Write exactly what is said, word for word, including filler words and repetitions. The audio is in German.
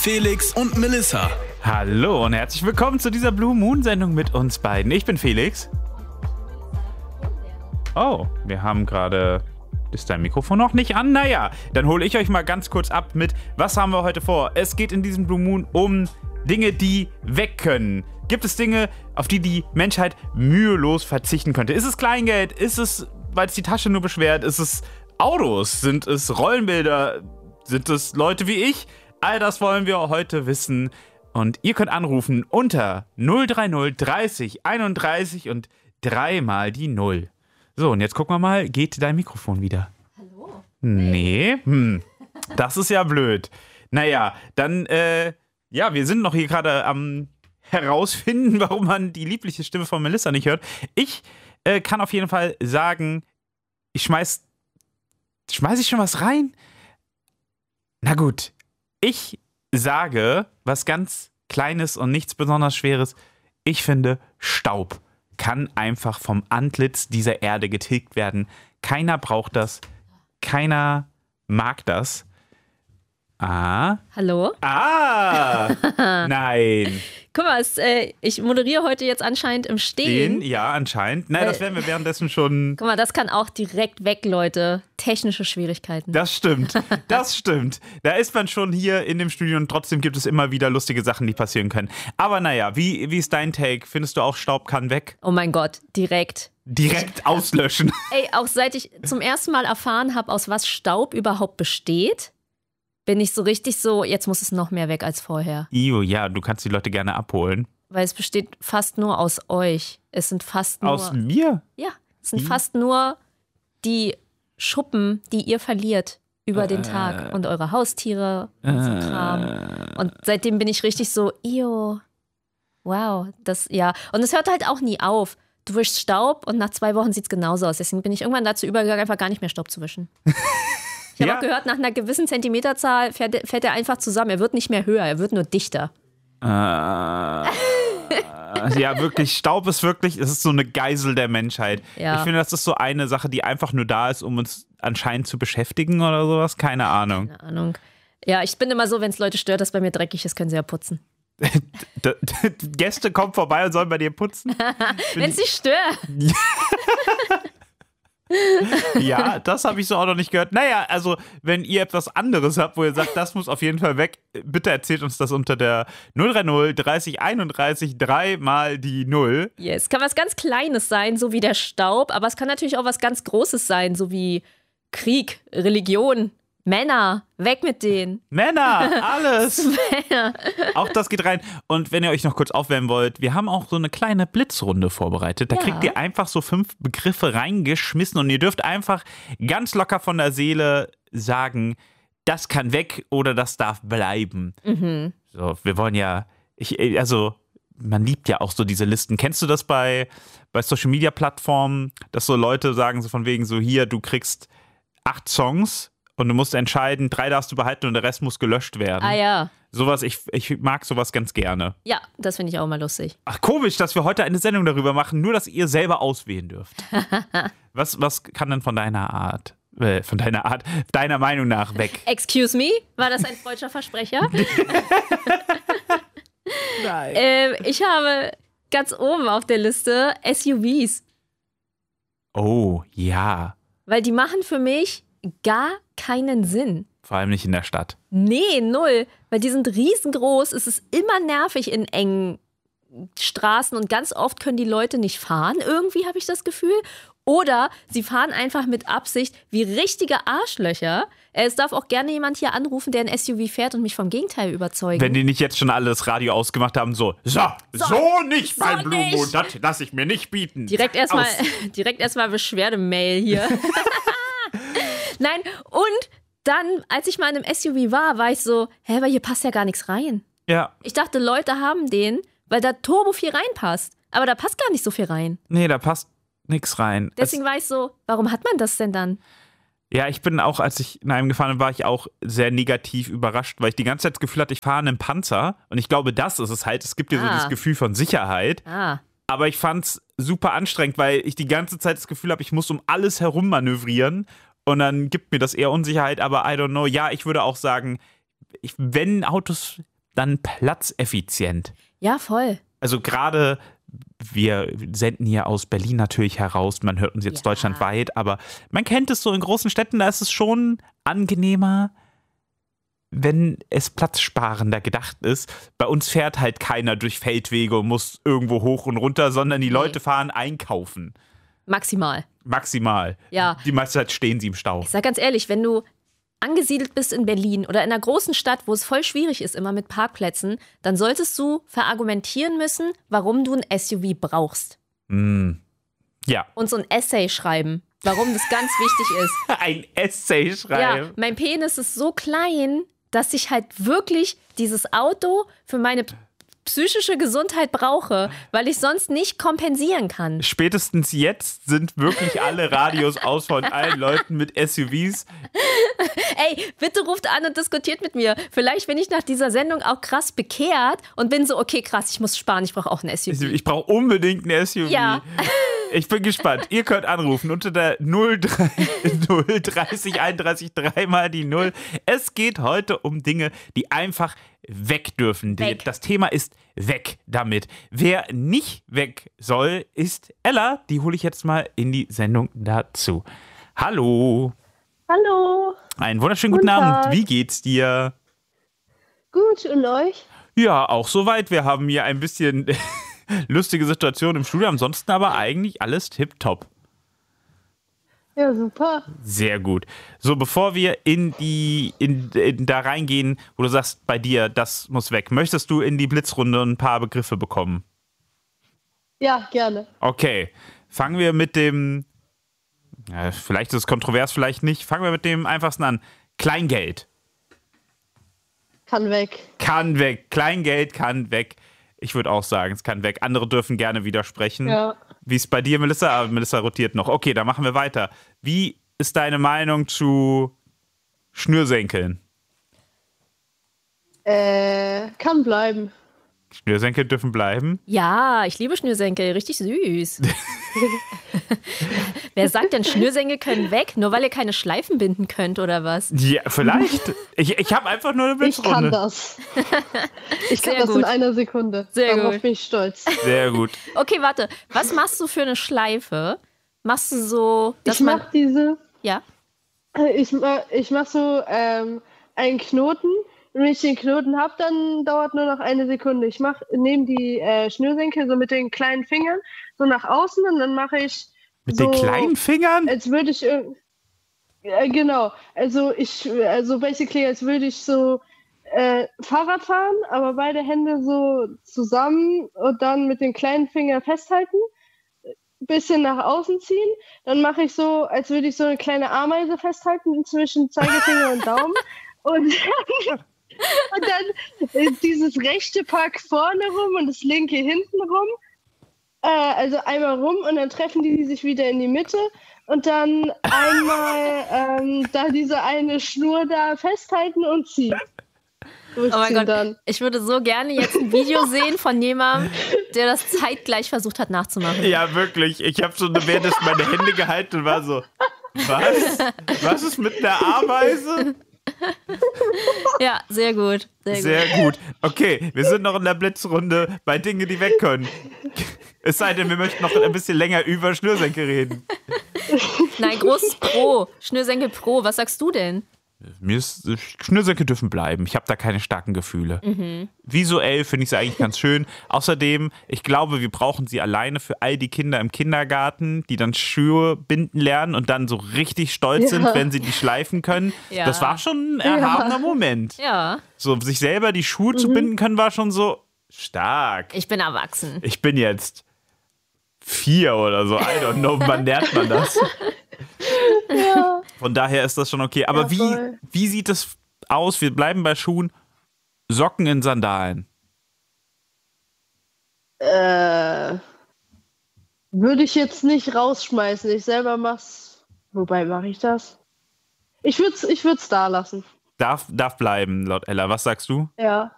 Felix und Melissa. Hallo und herzlich willkommen zu dieser Blue Moon Sendung mit uns beiden. Ich bin Felix. Oh, wir haben gerade... Ist dein Mikrofon noch nicht an? Naja, dann hole ich euch mal ganz kurz ab mit, was haben wir heute vor? Es geht in diesem Blue Moon um Dinge, die weg können. Gibt es Dinge, auf die die Menschheit mühelos verzichten könnte? Ist es Kleingeld? Ist es, weil es die Tasche nur beschwert? Ist es Autos? Sind es Rollenbilder? Sind es Leute wie ich? All das wollen wir heute wissen. Und ihr könnt anrufen unter null drei null dreißig einunddreißig und dreimal die Null. So, und jetzt gucken wir mal, geht dein Mikrofon wieder? Hallo? Nee, hm, das ist ja blöd. Naja, dann, äh, ja, wir sind noch hier gerade am herausfinden, warum man die liebliche Stimme von Melissa nicht hört. Ich äh, kann auf jeden Fall sagen, ich schmeiß, schmeiß ich schon was rein? Na gut, ich sage was ganz Kleines und nichts besonders Schweres. Ich finde, Staub kann einfach vom Antlitz dieser Erde getilgt werden. Keiner braucht das. Keiner mag das. Ah. Hallo? Ah! Nein. Guck mal, es, äh, ich moderiere heute jetzt anscheinend im Stehen. Den, ja, anscheinend. Nein, das werden wir währenddessen schon... Guck mal, das kann auch direkt weg, Leute. Technische Schwierigkeiten. Das stimmt, das stimmt. Da ist man schon hier in dem Studio und trotzdem gibt es immer wieder lustige Sachen, die passieren können. Aber naja, wie, wie ist dein Take? Findest du auch, Staub kann weg? Oh mein Gott, direkt. Direkt auslöschen. Ey, auch seit ich zum ersten Mal erfahren habe, aus was Staub überhaupt besteht, bin ich so richtig so, jetzt muss es noch mehr weg als vorher. Io, ja, du kannst die Leute gerne abholen. Weil es besteht fast nur aus euch. Es sind fast nur... Aus mir? Ja, es sind Wie? fast nur die Schuppen, die ihr verliert über äh, den Tag. Und eure Haustiere und so Kram. Und seitdem bin ich richtig so, io, wow, das, ja. Und es hört halt auch nie auf. Du wischst Staub und nach zwei Wochen sieht es genauso aus. Deswegen bin ich irgendwann dazu übergegangen, einfach gar nicht mehr Staub zu wischen. Ich habe Ja. auch gehört, nach einer gewissen Zentimeterzahl fährt, fährt er einfach zusammen. Er wird nicht mehr höher, er wird nur dichter. Äh, ja, wirklich, Staub ist wirklich, es ist so eine Geisel der Menschheit. Ja. Ich finde, das ist so eine Sache, die einfach nur da ist, um uns anscheinend zu beschäftigen oder sowas. Keine Ahnung. Keine Ahnung. Ja, ich bin immer so, wenn es Leute stört, dass bei mir dreckig ist, können sie ja putzen. D- d- Gäste kommen vorbei und sollen bei dir putzen. Wenn es dich stört. Ja, das habe ich so auch noch nicht gehört. Naja, also, wenn ihr etwas anderes habt, wo ihr sagt, das muss auf jeden Fall weg, bitte erzählt uns das unter der null drei null dreißig einunddreißig dreimal die Null. Yes, kann was ganz Kleines sein, so wie der Staub, aber es kann natürlich auch was ganz Großes sein, so wie Krieg, Religion, Männer, weg mit denen. Männer, alles. Männer. Auch das geht rein. Und wenn ihr euch noch kurz aufwärmen wollt, wir haben auch so eine kleine Blitzrunde vorbereitet. Da Ja. kriegt ihr einfach so fünf Begriffe reingeschmissen und ihr dürft einfach ganz locker von der Seele sagen, das kann weg oder das darf bleiben. Mhm. So, wir wollen ja, ich, also man liebt ja auch so diese Listen. Kennst du das bei, bei Social-Media-Plattformen, dass so Leute sagen so von wegen so, hier, du kriegst acht Songs und du musst entscheiden, drei darfst du behalten und der Rest muss gelöscht werden. Ah ja. Sowas, ich, ich mag sowas ganz gerne. Ja, das finde ich auch mal lustig. Ach, komisch, dass wir heute eine Sendung darüber machen, nur dass ihr selber auswählen dürft. was, was kann denn von deiner Art, äh, von deiner Art, deiner Meinung nach weg? Excuse me? War das ein freudscher Versprecher? Nein. ähm, ich habe ganz oben auf der Liste S U Vs. Oh, ja. Weil die machen für mich gar keinen Sinn. Vor allem nicht in der Stadt. Nee, null. Weil die sind riesengroß. Es ist immer nervig in engen Straßen und ganz oft können die Leute nicht fahren. Irgendwie habe ich das Gefühl. Oder sie fahren einfach mit Absicht wie richtige Arschlöcher. Es darf auch gerne jemand hier anrufen, der ein S U V fährt und mich vom Gegenteil überzeugen. Wenn die nicht jetzt schon alle das Radio ausgemacht haben, so, so, so, so nicht, so mein Blue Moon, nicht. das lass ich mir nicht bieten. Direkt erstmal Aus. direkt erstmal Beschwerdemail hier. Nein, und dann, als ich mal in einem S U V war, war ich so, hä, aber hier passt ja gar nichts rein. Ja, Ich dachte, Leute haben den, weil da turbo viel reinpasst. Aber da passt gar nicht so viel rein. nee, da passt nichts rein. Deswegen war ich so, warum hat man das denn dann? Ja, ich bin auch, als ich in einem gefahren bin, war ich auch sehr negativ überrascht, weil ich die ganze Zeit das Gefühl hatte, ich fahre in einem Panzer. Und ich glaube, das ist es halt. Es gibt dir so Ah. dieses Gefühl von Sicherheit. Ah, Aber ich fand's super anstrengend, weil ich die ganze Zeit das Gefühl habe, ich muss um alles herum manövrieren. Und dann gibt mir das eher Unsicherheit. Aber I don't know. Ja, ich würde auch sagen, ich, wenn Autos dann platzeffizient. Ja, voll. Also gerade, wir senden hier aus Berlin natürlich heraus, man hört uns jetzt Ja. deutschlandweit, aber man kennt es so in großen Städten, da ist es schon angenehmer, wenn es platzsparender gedacht ist. Bei uns fährt halt keiner durch Feldwege und muss irgendwo hoch und runter, sondern die Nee. Leute fahren einkaufen. Maximal. Maximal. Ja. Die meiste Zeit stehen sie im Stau. Ich sag ganz ehrlich, wenn du angesiedelt bist in Berlin oder in einer großen Stadt, wo es voll schwierig ist, immer mit Parkplätzen, dann solltest du verargumentieren müssen, warum du ein S U V brauchst. Mm. Ja, Und so ein Essay schreiben, warum das ganz wichtig ist. ein Essay Ja, schreiben. mein Penis ist so klein, dass ich halt wirklich dieses Auto für meine psychische Gesundheit brauche, weil ich sonst nicht kompensieren kann. Spätestens jetzt sind wirklich alle Radios aus von allen Leuten mit S U Vs. Ey, bitte ruft an und diskutiert mit mir. Vielleicht bin ich nach dieser Sendung auch krass bekehrt und bin so, okay, krass, ich muss sparen, ich brauche auch ein S U V. Ich, ich brauche unbedingt ein S U V. Ja. Ich bin gespannt. Ihr könnt anrufen unter der null drei null dreißig einunddreißig dreimal die null. Es geht heute um Dinge, die einfach weg dürfen. Die- Weg. Das Thema ist weg damit. Wer nicht weg soll, ist Ella. Die hole ich jetzt mal in die Sendung dazu. Hallo. Hallo, Einen wunderschönen guten, Guten Abend. Tag. Wie geht's dir? gut und euch? Ja, auch soweit. Wir haben hier ein bisschen lustige Situation im Studio. Ansonsten aber eigentlich alles tipptopp. Ja, super. Sehr gut. So, bevor wir in die in, in da reingehen, wo du sagst, bei dir, das muss weg, möchtest du in die Blitzrunde ein paar Begriffe bekommen? Ja, gerne. Okay. Fangen wir mit dem, ja, vielleicht ist es kontrovers, vielleicht nicht. Fangen wir mit dem einfachsten an. Kleingeld. Kann weg. Kann weg. Kleingeld kann weg. Ich würde auch sagen, es kann weg. Andere dürfen gerne widersprechen. Ja. Wie ist bei dir, Melissa? Aber Melissa rotiert noch. Okay, dann machen wir weiter. Wie ist deine Meinung zu Schnürsenkeln? Äh, kann bleiben. Schnürsenkel dürfen bleiben. Ja, ich liebe Schnürsenkel, richtig süß. Wer sagt denn, Schnürsenkel können weg, nur weil ihr keine Schleifen binden könnt oder was? Ja, vielleicht. ich ich habe einfach nur eine Ich kann Blitzrunde. das. Ich kann Sehr das gut. in einer Sekunde. Sehr Darauf gut. bin ich stolz. Sehr gut. Okay, warte, was machst du für eine Schleife? Machst du so, dass Ich man... mach diese, Ja? ich, ma- ich mach so ähm, einen Knoten. Und wenn ich den Knoten habe, dann dauert nur noch eine Sekunde. Ich mach, nehme die äh, Schnürsenkel so mit den kleinen Fingern so nach außen und dann mache ich Mit so, den kleinen Fingern? als würde ich irg- ja, genau, also ich also basically als würde ich so äh, Fahrrad fahren, aber beide Hände so zusammen und dann mit den kleinen Fingern festhalten, bisschen nach außen ziehen, dann mache ich so, als würde ich so eine kleine Ameise festhalten zwischen Zeigefinger und Daumen und dann, und dann äh, dieses rechte Pack vorne rum und das linke hinten rum. Äh, also einmal rum und dann treffen die sich wieder in die Mitte und dann einmal ähm, da diese eine Schnur da festhalten und ziehen. Oh mein Durchziehen Gott, dann. ich würde so gerne jetzt ein Video sehen von jemandem, der das zeitgleich versucht hat nachzumachen. Ja, wirklich. Ich habe so währenddessen meine Hände gehalten und war so, was? Was ist mit der Ameise? Ja, sehr gut. Sehr gut. Sehr gut. Okay, wir sind noch in der Blitzrunde bei Dingen, die weg können. Es sei denn, wir möchten noch ein bisschen länger über Schnürsenkel reden. Nein, großes Pro. Schnürsenkel Pro. Was sagst du denn? Mir ist, Schnürsenkel dürfen bleiben. Ich habe da keine starken Gefühle. Mhm. Visuell finde ich sie eigentlich ganz schön. Außerdem, ich glaube, wir brauchen sie alleine für all die Kinder im Kindergarten, die dann Schuhe binden lernen und dann so richtig stolz Ja. sind, wenn sie die schleifen können. Ja. Das war schon ein erhabener Moment. Ja, So, sich selber die Schuhe zu binden können, war schon so stark. ich bin erwachsen. Ich bin jetzt vier oder so. I don't know, wann lernt man das? Ja. Von daher ist das schon okay. Aber Ja, wie, voll. wie sieht es aus? Wir bleiben bei Schuhen. Socken in Sandalen. Äh, würde ich jetzt nicht rausschmeißen. Ich selber mach's. Wobei mache ich das? Ich würde es ich würd's da lassen. Darf, darf bleiben, laut Ella. Was sagst du? Ja.